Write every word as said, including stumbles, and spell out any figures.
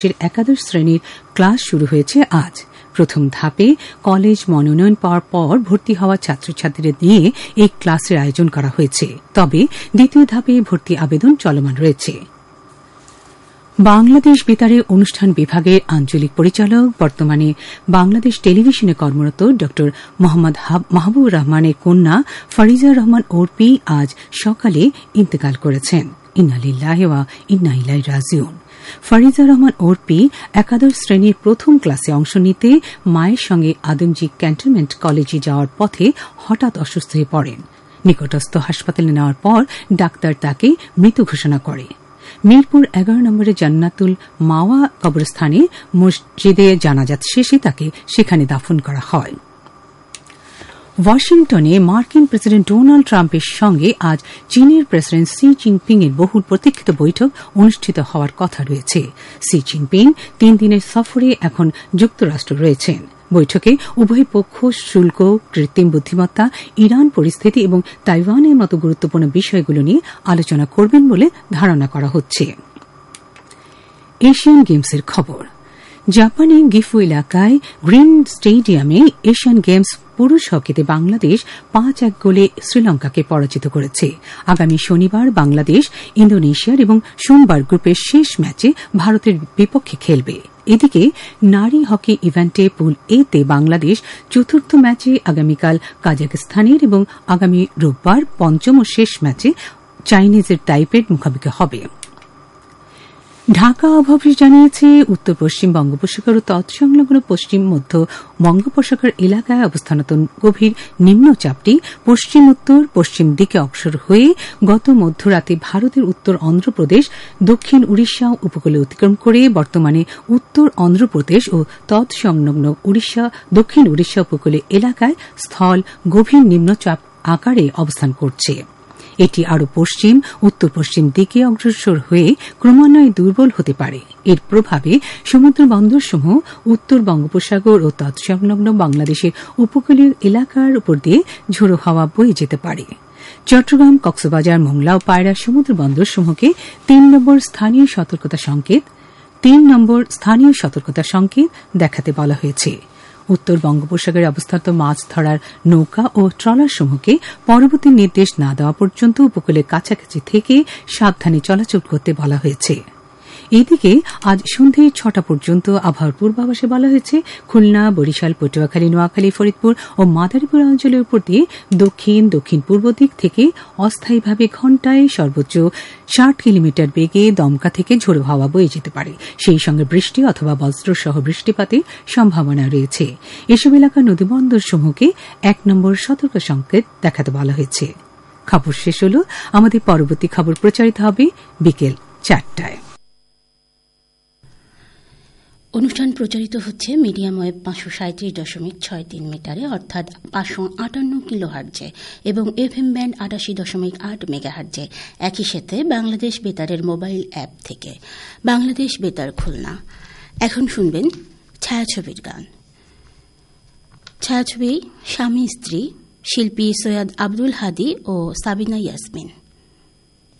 একাদশ শ্রেণীর ক্লাস শুরু হয়েছে আজ। প্রথম ধাপে কলেজ মনোনয়ন পাওয়ার পর ভর্তি হওয়া ছাত্রছাত্রীদের নিয়ে এই ক্লাসের আয়োজন করা হয়েছে। তবে দ্বিতীয় ধাপে ভর্তি আবেদন চলমান রয়েছে। বাংলাদেশ বেতারে অনুষ্ঠান বিভাগের আঞ্চলিক পরিচালক, বর্তমানে বাংলাদেশ টেলিভিশনে কর্মরত ড মোহাম্মদ মাহবুবুর রহমানের কন্যা ফারিজা রহমান ওরপি আজ সকালে ইন্তেকাল করেছেন। ইন্না লিল্লাহি ওয়া ইন্না ইলাইহি রাজিউন। ফারিজা রহমান ওরপি একাদশ শ্রেণীর প্রথম ক্লাসে অংশ নিতে মায়ের সঙ্গে আদমজী ক্যান্টনমেন্ট কলেজে যাওয়ার পথে হঠাৎ অসুস্থ হয়ে পড়েন। নিকটস্থ হাসপাতালে নেওয়ার পর ডাক্তার তাকে মৃত ঘোষণা করে। মিরপুর এগারো নম্বরে জান্নাতুল মাওয়া কবরস্থানে মসজিদে জানাজা শেষে তাকে সেখানে দাফন করা হয়। ওয়াশিংটনে মার্কিন প্রেসিডেন্ট ডোনাল্ড ট্রাম্পের সঙ্গে আজ চীনের প্রেসিডেন্ট শি জিনপিং এর বহুল প্রতীক্ষিত বৈঠক অনুষ্ঠিত হওয়ার কথা রয়েছে। শি জিনপিং তিন দিনের সফরে এখন যুক্তরাষ্ট্র রয়েছেন। বৈঠকে উভয় পক্ষ শুল্ক, কৃত্রিম বুদ্ধিমত্তা, ইরান পরিস্থিতি এবং তাইওয়ানের মতো গুরুত্বপূর্ণ বিষয়গুলো নিয়ে আলোচনা করবেন বলে ধারণা করা হচ্ছে। এশিয়ান গেমসের খবর। জাপানে গিফু এলাকায় গ্রিন স্টেডিয়ামে এশিয়ান গেমস পুরুষ হকিতে বাংলাদেশ পাঁচ এক গোলে শ্রীলঙ্কাকে পরাজিত করেছে। আগামী শনিবার বাংলাদেশ ইন্দোনেশিয়ার এবং সোমবার গ্রুপের শেষ ম্যাচে ভারতের বিপক্ষে খেলবে। এদিকে নারী হকি ইভেন্টে পুল এ তে বাংলাদেশ চতুর্থ ম্যাচে আগামীকাল কাজাখস্তানের এবং আগামী রোববার পঞ্চম ও শেষ ম্যাচে চাইনিজের তাইপের মুখোমুখি হবে। ঢাকা আবহাওয়া জানিয়েছে, উত্তর পশ্চিম বঙ্গোপসাগর ও তৎসংলগ্ন পশ্চিম মধ্য বঙ্গোপসাগর এলাকায় অবস্থানত গভীর নিম্নচাপটি পশ্চিম উত্তর পশ্চিম দিকে অগ্রসর হয়ে গত মধ্যরাতে ভারতের উত্তর অন্ধ্রপ্রদেশ, দক্ষিণ উড়িষ্যা উপকূলে অতিক্রম করে বর্তমানে উত্তর অন্ধ্রপ্রদেশ ও তৎসংলগ্ন উড়িষ্যা দক্ষিণ উড়িষ্যা উপকূলে এলাকায় স্থল গভীর নিম্নচাপ আকারে অবস্থান করছে। এটি আরও পশ্চিম উত্তর পশ্চিম দিকে অগ্রসর হয়ে ক্রমান্বয়ে দুর্বল হতে পারে। এর প্রভাবে সমুদ্র বন্দরসমূহ উত্তর বঙ্গোপসাগর ও তৎসংলগ্ন বাংলাদেশের উপকূলীয় এলাকার উপর দিয়ে ঝোড়ো হাওয়া বয়ে যেতে পারে। চট্টগ্রাম, কক্সবাজার, মোংলা ও পায়রা সমুদ্র বন্দরসমূহকে তিন নম্বর স্থানীয় সতর্কতা সংকেত তিন নম্বর স্থানীয় সতর্কতা সংকেত দেখাতে বলা হয়েছে। উত্তর বঙ্গোপসাগরে অবস্থাত মাছ ধরার নৌকা ও ট্রলারসমূহকে পরবর্তী নির্দেশ না দেওয়া পর্যন্ত উপকূলের কাছাকাছি থেকে সাবধানে চলাচল করতে বলা হয়েছে। এদিকে আজ সন্ধ্যে ছটা পর্যন্ত আবহাওয়ার পূর্বাভাসে বলা হয়েছে, খুলনা, বরিশাল, পটুয়াখালী, নোয়াখালী, ফরিদপুর ও মাদারীপুর অঞ্চলের উপর দিয়ে দক্ষিণ দক্ষিণ পূর্ব দিক থেকে অস্থায়ীভাবে ঘণ্টায় সর্বোচ্চ ষাট কিলোমিটার বেগে দমকা থেকে ঝোড়ো হাওয়া বয়ে যেতে পারে। সেই সঙ্গে বৃষ্টি অথবা বজ্রসহ বৃষ্টিপাতের সম্ভাবনা রয়েছে। এসব এলাকার নদীবন্দরসমূহকে এক নম্বর সতর্ক সংকেত দেখাতে বলা হয়েছে। খবর শেষ হল। আমাদের পরবর্তী খবর প্রচারিত হবে বিকেল চারটায়। অনুষ্ঠান প্রচারিত হচ্ছে মিডিয়াম ওয়েভ পাঁচশো সাঁত্রিশ দশমিক ছয় তিন মিটারে অর্থাৎ পাঁচশো আটান্ন কিলো হার্জে এবং এফ এম ব্যান্ড আটাশি দশমিক আট মেগা হার্জে, একই সাথে বাংলাদেশ বেতারের মোবাইল অ্যাপ থেকে। বাংলাদেশ বেতার খুলনা। এখন শুনবেন ছায়াছবির গান। ছায়াছবি স্বামী স্ত্রী, শিল্পী সৈয়দ আব্দুল হাদী ও সাবিনা ইয়াসমিন।